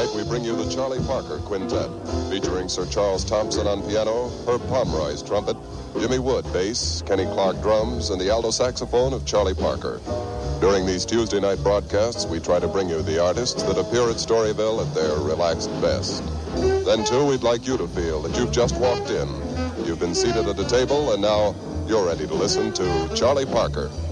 tonight we bring you the Charlie Parker Quintet, featuring Sir Charles Thompson on piano, Herb Pomeroy's trumpet, Jimmy Wood bass, Kenny Clark drums, and the alto saxophone of Charlie Parker. During these Tuesday night broadcasts, we try to bring you the artists that appear at Storyville at their relaxed best. Then, too, we'd like you to feel that you've just walked in. You've been seated at a table, and now you're ready to listen to Charlie Parker.